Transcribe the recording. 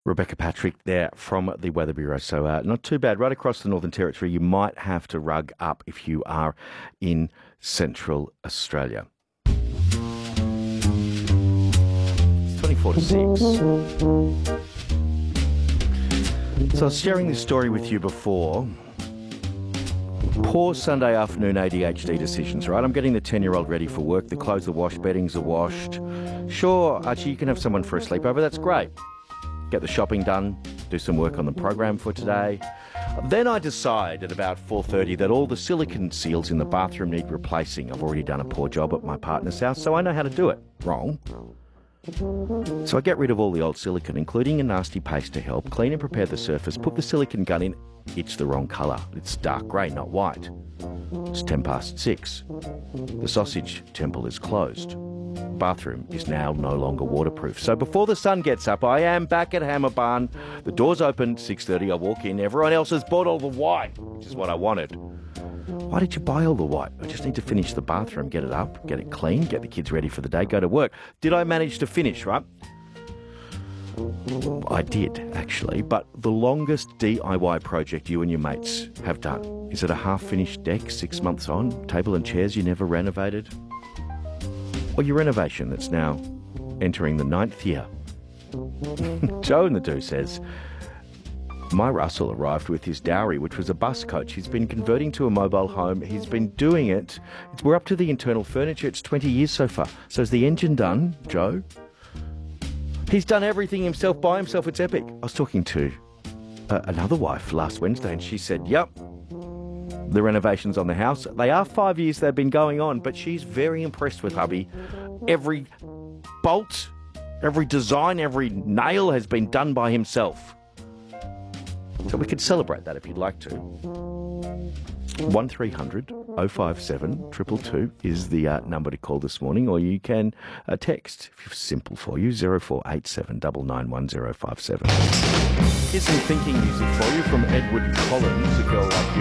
Rebecca Patrick there from the Weather Bureau. So not too bad. Right across the Northern Territory, you might have to rug up if you are in Central Australia. It's 24 to 6. So I was sharing this story with you before. Poor Sunday afternoon ADHD decisions, right? I'm getting the 10-year-old ready for work. The clothes are washed, beddings are washed. Sure, Archie, you can have someone for a sleepover. That's great. Get the shopping done, do some work on the program for today. Then I decide at about 4:30 that all the silicone seals in the bathroom need replacing. I've already done a poor job at my partner's house, so I know how to do it. Wrong. So I get rid of all the old silicone, including a nasty paste to help, clean and prepare the surface, put the silicone gun in. It's the wrong colour. It's dark grey, not white. It's 6:10. The sausage temple is closed. Bathroom is now no longer waterproof. So before the sun gets up, I am back at Hammer Barn. The door's open, 6:30. I walk in. Everyone else has bought all the white, which is what I wanted. Why did you buy all the white? I just need to finish the bathroom, get it up, get it clean, get the kids ready for the day, go to work. Did I manage to finish, right? I did, actually, but the longest DIY project you and your mates have done. Is it a half-finished deck 6 months on? Table and chairs you never renovated? Or your renovation that's now entering the 9th year? Joe in the Do says, my Russell arrived with his dowry, which was a bus coach. He's been converting to a mobile home. He's been doing it. We're up to the internal furniture. It's 20 years so far. So is the engine done, Joe? He's done everything himself by himself. It's epic. I was talking to another wife last Wednesday and she said, yep, the renovations on the house, they are 5 years they've been going on, but she's very impressed with hubby. Every bolt, every design, every nail has been done by himself. So we could celebrate that if you'd like to. 1300 057 222 is the number to call this morning, or you can text, if it's simple for you, 0487 991 057. Here's some thinking music for you from Edward Collins, A Girl Like You.